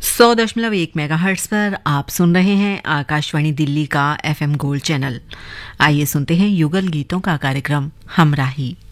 100.1 megahertz पर आप सुन रहे हैं आकाशवाणी दिल्ली का एफएम गोल्ड चैनल। आइए सुनते हैं युगल गीतों का कार्यक्रम हमराही।